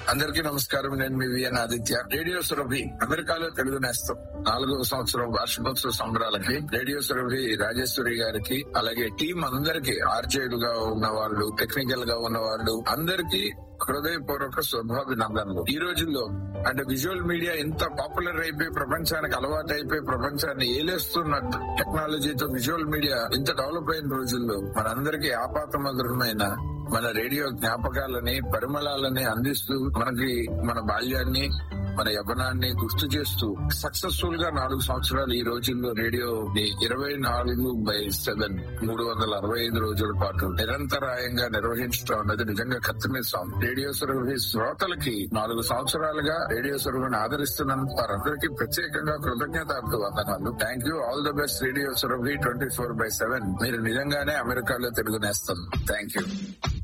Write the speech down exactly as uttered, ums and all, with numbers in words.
అందరికీ నమస్కారం. నేను మీ విఎన్ ఆదిత్య. రేడియో సురభి అమెరికాలో తెలుగు నేస్తం నాలుగవ సంవత్సరం వార్షికోత్సవ సంబరాలకి రేడియో సురభి రాజేశ్వరి గారికి, అలాగే టీం అందరికి, ఆర్జేలుగా ఉన్న వాళ్ళు, టెక్నికల్ గా ఉన్న వాళ్ళు అందరికీ హృదయపూర్వక శుభాభినందనలు. ఈ రోజుల్లో అంటే విజువల్ మీడియా ఎంత పాపులర్ అయిపోయి ప్రపంచానికి అలవాటు అయిపోయి ప్రపంచాన్ని ఏలేస్తున్న టెక్నాలజీతో విజువల్ మీడియా ఇంత డెవలప్ అయిన రోజుల్లో మనందరికీ ఆపాతమధురమైన మన రేడియో జ్ఞాపకాలని, పరిమళాలని అందిస్తూ మనకి మన బాల్యాన్ని, మన యవ్వనాన్ని గుర్తు చేస్తూ సక్సెస్ఫుల్ గా నాలుగు సంవత్సరాలు ఈ రోజుల్లో రేడియో ఇరవై నాలుగు బై సెవెన్ మూడు వందల అరవై ఐదు రోజుల పాటు నిరంతరాయంగా నిర్వహించడం అన్నది నిజంగా కత్తిమీసాం. రేడియో సురభి శ్రోతలకి నాలుగు సంవత్సరాలుగా రేడియో సురభిని ఆదరిస్తున్నందుకు వారందరికీ ప్రత్యేకంగా కృతజ్ఞతార్థ వందనాలు. Thank you. All the best radio Surabhi twenty four by seven. మీరు నిజంగానే అమెరికాలో తెలుగు నేస్తారు. Thank you.